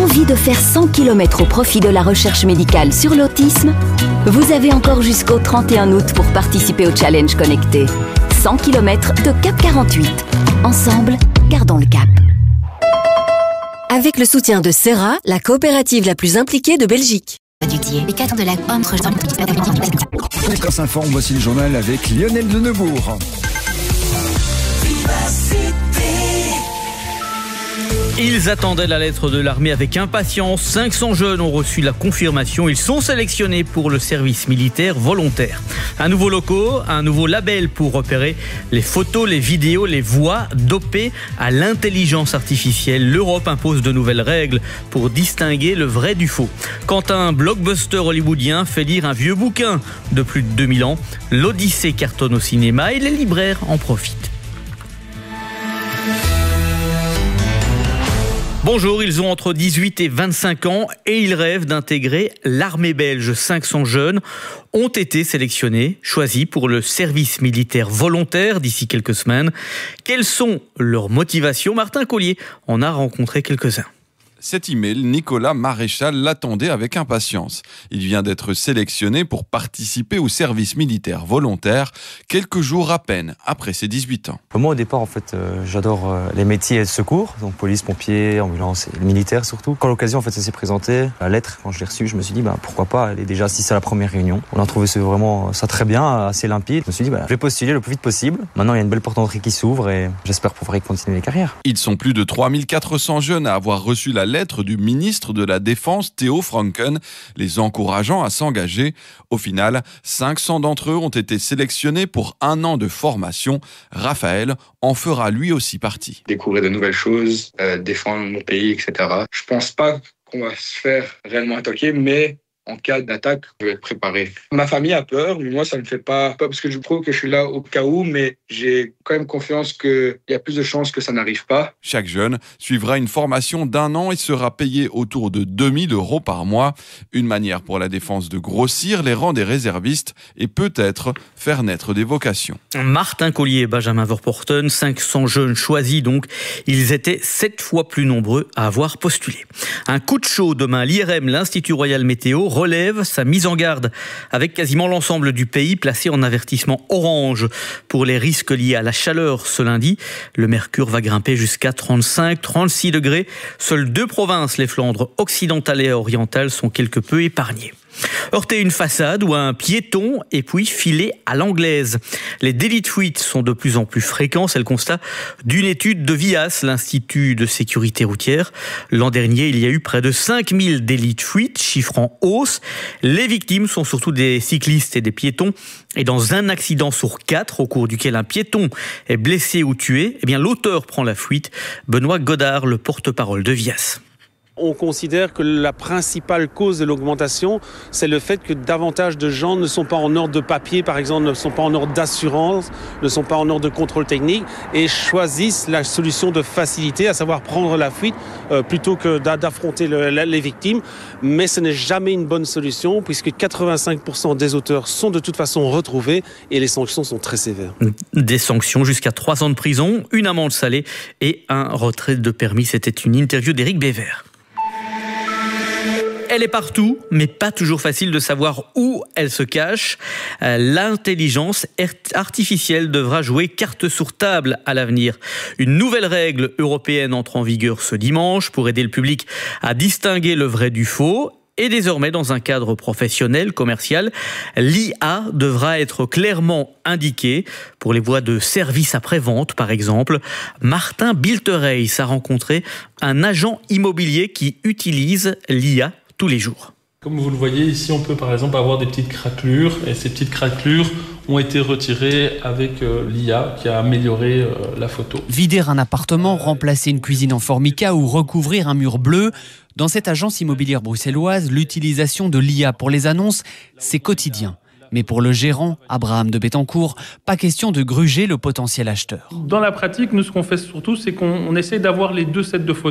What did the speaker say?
Envie de faire 100 km au profit de la recherche médicale sur l'autisme? Vous avez encore jusqu'au 31 août pour participer au challenge connecté. 100 km de Cap 48. Ensemble, gardons le cap. Avec le soutien de Serra, la coopérative la plus impliquée de Belgique. Fréquence Informe, voici le journal avec Lionel de Neubourg. Ils attendaient la lettre de l'armée avec impatience. 500 jeunes ont reçu la confirmation. Ils sont sélectionnés pour le service militaire volontaire. Un nouveau logo, un nouveau label pour repérer les photos, les vidéos, les voix dopées à l'intelligence artificielle. L'Europe impose de nouvelles règles pour distinguer le vrai du faux. Quand un blockbuster hollywoodien fait lire un vieux bouquin de plus de 2000 ans, l'Odyssée cartonne au cinéma et les libraires en profitent. Bonjour, ils ont entre 18 et 25 ans et ils rêvent d'intégrer l'armée belge. 500 jeunes ont été sélectionnés, choisis pour le service militaire volontaire d'ici quelques semaines. Quelles sont leurs motivations? Martin Collier en a rencontré quelques-uns. Cet email, Nicolas Maréchal l'attendait avec impatience. Il vient d'être sélectionné pour participer au service militaire volontaire quelques jours à peine après ses 18 ans. Moi, au départ, en fait, j'adore les métiers de secours, donc police, pompiers, ambulance et le militaire surtout. Quand l'occasion, en fait, ça s'est présenté, la lettre, quand je l'ai reçue, je me suis dit, pourquoi pas aller déjà assister à la première réunion. On a trouvé vraiment ça très bien, assez limpide. Je me suis dit, je vais postuler le plus vite possible. Maintenant, il y a une belle porte d'entrée qui s'ouvre et j'espère pouvoir y continuer les carrières. Ils sont plus de 3400 jeunes à avoir reçu la lettre du ministre de la Défense, Theo Franken, les encourageant à s'engager. Au final, 500 d'entre eux ont été sélectionnés pour 1 an de formation. Raphaël en fera lui aussi partie. Découvrir de nouvelles choses, défendre mon pays, etc. Je pense pas qu'on va se faire réellement attaquer, mais en cas d'attaque, je vais être préparé. Ma famille a peur, mais moi, ça ne me fait pas peur parce que je trouve que je suis là au cas où, mais j'ai quand même confiance qu'il y a plus de chances que ça n'arrive pas. Chaque jeune suivra une formation d'1 an et sera payé autour de 2000 € par mois. Une manière pour la défense de grossir les rangs des réservistes et peut-être faire naître des vocations. Martin Collier et Benjamin Verpoorten, 500 jeunes choisis donc. Ils étaient 7 fois plus nombreux à avoir postulé. Un coup de chaud demain. L'IRM, l'Institut Royal Météo, relève sa mise en garde avec quasiment l'ensemble du pays placé en avertissement orange pour les risques liés à la chaleur ce lundi. Le mercure va grimper jusqu'à 35-36 degrés. Seules 2 provinces, les Flandres occidentales et orientales, sont quelque peu épargnées. Heurter une façade ou un piéton et puis filer à l'anglaise. Les délits de fuite sont de plus en plus fréquents, c'est le constat d'une étude de VIAS, l'Institut de sécurité routière. L'an dernier, il y a eu près de 5000 délits de fuite, chiffre en hausse. Les victimes sont surtout des cyclistes et des piétons. Et dans un accident sur 4, au cours duquel un piéton est blessé ou tué, l'auteur prend la fuite. Benoît Godard, le porte-parole de VIAS. On considère que la principale cause de l'augmentation, c'est le fait que davantage de gens ne sont pas en ordre de papier, par exemple, ne sont pas en ordre d'assurance, ne sont pas en ordre de contrôle technique et choisissent la solution de facilité, à savoir prendre la fuite plutôt que d'affronter les victimes. Mais ce n'est jamais une bonne solution puisque 85% des auteurs sont de toute façon retrouvés et les sanctions sont très sévères. Des sanctions jusqu'à 3 ans de prison, une amende salée et un retrait de permis. C'était une interview d'Éric Bévert. Elle est partout, mais pas toujours facile de savoir où elle se cache. L'intelligence artificielle devra jouer carte sur table à l'avenir. Une nouvelle règle européenne entre en vigueur ce dimanche pour aider le public à distinguer le vrai du faux. Et désormais, dans un cadre professionnel, commercial, l'IA devra être clairement indiquée pour les voies de service après-vente, par exemple. Martin Biltereis a rencontré un agent immobilier qui utilise l'IA tous les jours. Comme vous le voyez ici, on peut par exemple avoir des petites craquelures et ces petites craquelures ont été retirées avec l'IA qui a amélioré la photo. Vider un appartement, remplacer une cuisine en formica ou recouvrir un mur bleu. Dans cette agence immobilière bruxelloise, l'utilisation de l'IA pour les annonces, c'est quotidien. Mais pour le gérant, Abraham de Bettencourt, pas question de gruger le potentiel acheteur. Dans la pratique, nous, ce qu'on fait surtout, c'est qu'on essaie d'avoir les 2 sets de photos.